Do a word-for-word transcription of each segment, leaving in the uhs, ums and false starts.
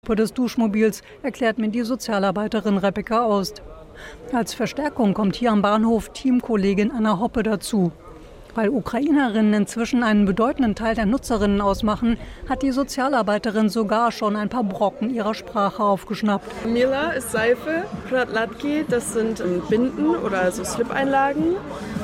des Duschmobils, erklärt mir die Sozialarbeiterin Rebecca Aust. Als Verstärkung kommt hier am Bahnhof Teamkollegin Anna Hoppe dazu. Weil Ukrainerinnen inzwischen einen bedeutenden Teil der Nutzerinnen ausmachen, hat die Sozialarbeiterin sogar schon ein paar Brocken ihrer Sprache aufgeschnappt. Mila ist Seife, Pratlatki, das sind Binden oder so Slip-Einlagen.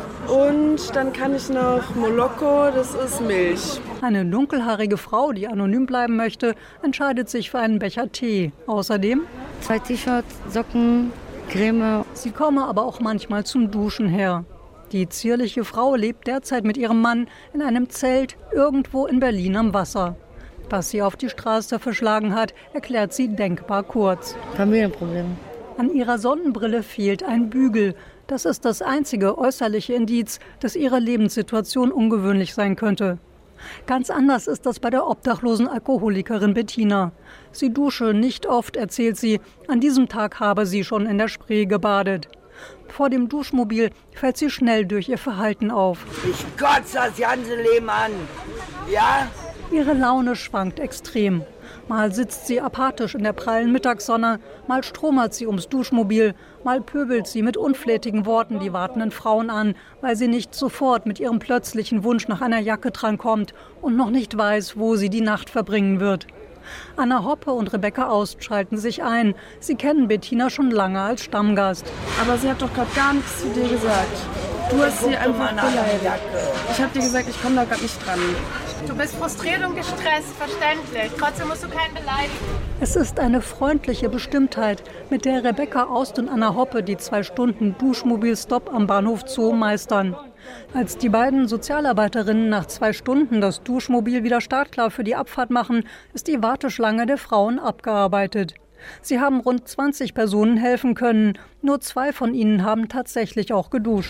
Und dann kann ich noch Moloko, das ist Milch. Eine dunkelhaarige Frau, die anonym bleiben möchte, entscheidet sich für einen Becher Tee. Außerdem zwei T-Shirts, Socken, Creme. Sie komme aber auch manchmal zum Duschen her. Die zierliche Frau lebt derzeit mit ihrem Mann in einem Zelt irgendwo in Berlin am Wasser. Was sie auf die Straße verschlagen hat, erklärt sie denkbar kurz. Familienprobleme. An ihrer Sonnenbrille fehlt ein Bügel. Das ist das einzige äußerliche Indiz, dass ihre Lebenssituation ungewöhnlich sein könnte. Ganz anders ist das bei der obdachlosen Alkoholikerin Bettina. Sie dusche nicht oft, erzählt sie. An diesem Tag habe sie schon in der Spree gebadet. Vor dem Duschmobil fällt sie schnell durch ihr Verhalten auf. Ich kotze das ganze Leben an. Ja? Ihre Laune schwankt extrem. Mal sitzt sie apathisch in der prallen Mittagssonne, mal stromert sie ums Duschmobil, mal pöbelt sie mit unflätigen Worten die wartenden Frauen an, weil sie nicht sofort mit ihrem plötzlichen Wunsch nach einer Jacke drankommt und noch nicht weiß, wo sie die Nacht verbringen wird. Anna Hoppe und Rebecca Aust schalten sich ein. Sie kennen Bettina schon lange als Stammgast. Aber sie hat doch gerade gar nichts zu dir gesagt. Du hast sie einfach beleidigt. Ich habe dir gesagt, ich komme da gerade nicht dran. Du bist frustriert und gestresst, verständlich. Trotzdem musst du keinen beleidigen. Es ist eine freundliche Bestimmtheit, mit der Rebecca Aust und Anna Hoppe die zwei Stunden Duschmobilstopp am Bahnhof Zoo meistern. Als die beiden Sozialarbeiterinnen nach zwei Stunden das Duschmobil wieder startklar für die Abfahrt machen, ist die Warteschlange der Frauen abgearbeitet. Sie haben rund zwanzig Personen helfen können. Nur zwei von ihnen haben tatsächlich auch geduscht.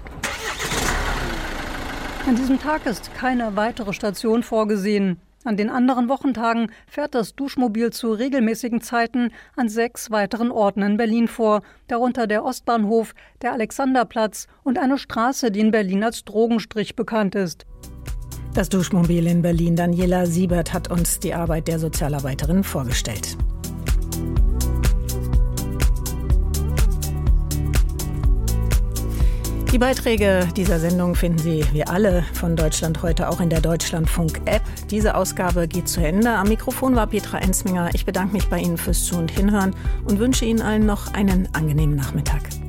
An diesem Tag ist keine weitere Station vorgesehen. An den anderen Wochentagen fährt das Duschmobil zu regelmäßigen Zeiten an sechs weiteren Orten in Berlin vor, darunter der Ostbahnhof, der Alexanderplatz und eine Straße, die in Berlin als Drogenstrich bekannt ist. Das Duschmobil in Berlin. Daniela Siebert hat uns die Arbeit der Sozialarbeiterin vorgestellt. Die Beiträge dieser Sendung finden Sie, wie alle von Deutschland heute, auch in der Deutschlandfunk-App. Diese Ausgabe geht zu Ende. Am Mikrofon war Petra Enzminger. Ich bedanke mich bei Ihnen fürs Zu- und Hinhören und wünsche Ihnen allen noch einen angenehmen Nachmittag.